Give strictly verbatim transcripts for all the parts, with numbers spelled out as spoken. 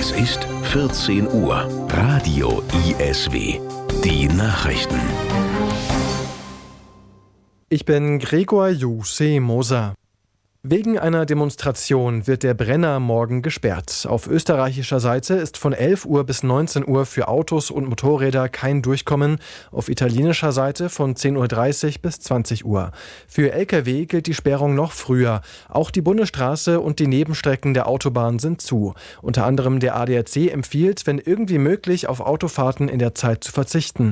Es ist vierzehn Uhr. Radio I S W. Die Nachrichten. Ich bin Gregor Juse Moser. Wegen einer Demonstration wird der Brenner morgen gesperrt. Auf österreichischer Seite ist von elf Uhr bis neunzehn Uhr für Autos und Motorräder kein Durchkommen, auf italienischer Seite von zehn Uhr dreißig bis zwanzig Uhr. Für L K W gilt die Sperrung noch früher. Auch die Bundesstraße und die Nebenstrecken der Autobahn sind zu. Unter anderem der A D A C empfiehlt, wenn irgendwie möglich, auf Autofahrten in der Zeit zu verzichten.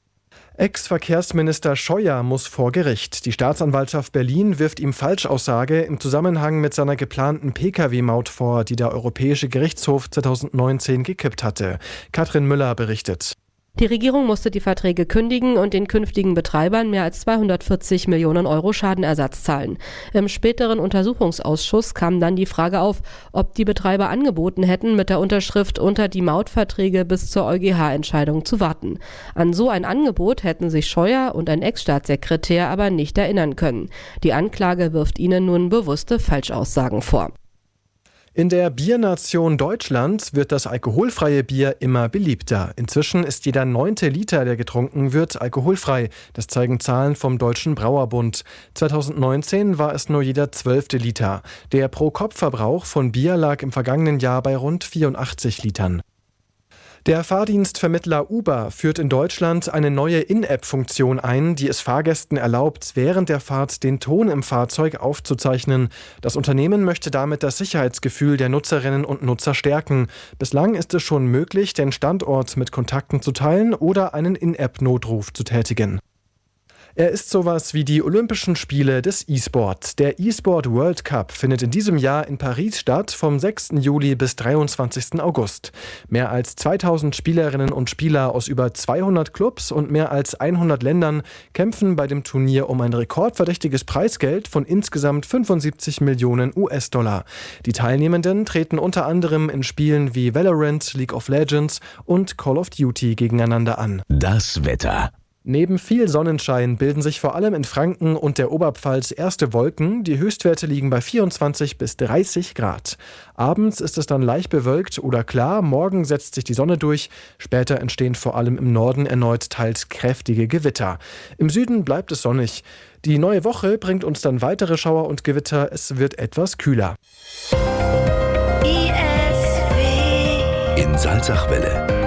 Ex-Verkehrsminister Scheuer muss vor Gericht. Die Staatsanwaltschaft Berlin wirft ihm Falschaussage im Zusammenhang mit seiner geplanten P K W-Maut vor, die der Europäische Gerichtshof zweitausendneunzehn gekippt hatte. Katrin Müller berichtet. Die Regierung musste die Verträge kündigen und den künftigen Betreibern mehr als zweihundertvierzig Millionen Euro Schadenersatz zahlen. Im späteren Untersuchungsausschuss kam dann die Frage auf, ob die Betreiber angeboten hätten, mit der Unterschrift unter die Mautverträge bis zur EuGH-Entscheidung zu warten. An so ein Angebot hätten sich Scheuer und ein Ex-Staatssekretär aber nicht erinnern können. Die Anklage wirft ihnen nun bewusste Falschaussagen vor. In der Biernation Deutschland wird das alkoholfreie Bier immer beliebter. Inzwischen ist jeder neunte Liter, der getrunken wird, alkoholfrei. Das zeigen Zahlen vom Deutschen Brauerbund. zweitausendneunzehn war es nur jeder zwölfte Liter. Der Pro-Kopf-Verbrauch von Bier lag im vergangenen Jahr bei rund vierundachtzig Litern. Der Fahrdienstvermittler Uber führt in Deutschland eine neue In-App-Funktion ein, die es Fahrgästen erlaubt, während der Fahrt den Ton im Fahrzeug aufzuzeichnen. Das Unternehmen möchte damit das Sicherheitsgefühl der Nutzerinnen und Nutzer stärken. Bislang ist es schon möglich, den Standort mit Kontakten zu teilen oder einen In-App-Notruf zu tätigen. Er ist sowas wie die Olympischen Spiele des E-Sport. Der E-Sport World Cup findet in diesem Jahr in Paris statt, vom sechsten Juli bis dreiundzwanzigsten August. Mehr als zweitausend Spielerinnen und Spieler aus über zweihundert Clubs und mehr als hundert Ländern kämpfen bei dem Turnier um ein rekordverdächtiges Preisgeld von insgesamt fünfundsiebzig Millionen U S-Dollar. Die Teilnehmenden treten unter anderem in Spielen wie Valorant, League of Legends und Call of Duty gegeneinander an. Das Wetter. Neben viel Sonnenschein bilden sich vor allem in Franken und der Oberpfalz erste Wolken. Die Höchstwerte liegen bei vierundzwanzig bis dreißig Grad. Abends ist es dann leicht bewölkt oder klar. Morgen setzt sich die Sonne durch. Später entstehen vor allem im Norden erneut teils kräftige Gewitter. Im Süden bleibt es sonnig. Die neue Woche bringt uns dann weitere Schauer und Gewitter. Es wird etwas kühler. In Salzachwelle.